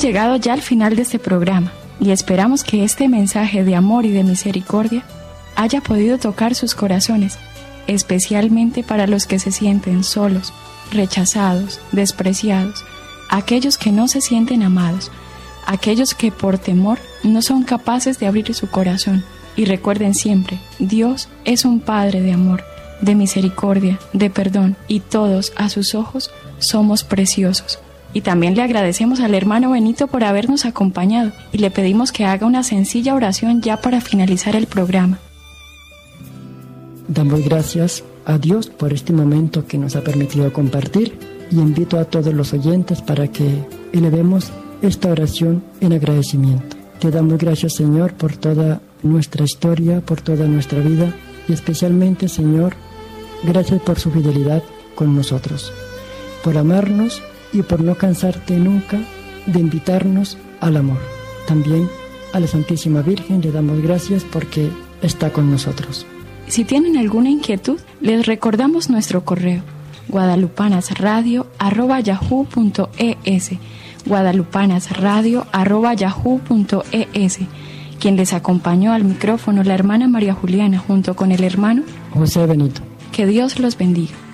llegado ya al final de este programa y esperamos que este mensaje de amor y de misericordia haya podido tocar sus corazones, especialmente para los que se sienten solos, rechazados, despreciados, aquellos que no se sienten amados, aquellos que por temor no son capaces de abrir su corazón. Y recuerden siempre, Dios es un Padre de amor, de misericordia, de perdón, y todos a sus ojos somos preciosos. Y también le agradecemos al hermano Benito por habernos acompañado y le pedimos que haga una sencilla oración ya para finalizar el programa. Damos gracias a Dios por este momento que nos ha permitido compartir y invito a todos los oyentes para que elevemos esta oración en agradecimiento. Te damos gracias, Señor, por toda nuestra historia, por toda nuestra vida y especialmente, Señor, gracias por su fidelidad con nosotros, por amarnos y por no cansarte nunca de invitarnos al amor. También a la Santísima Virgen le damos gracias porque está con nosotros. Si tienen alguna inquietud, les recordamos nuestro correo guadalupanasradio@yahoo.es, guadalupanasradio@yahoo.es. Quien les acompañó al micrófono, la hermana María Juliana, junto con el hermano José Benito. Que Dios los bendiga.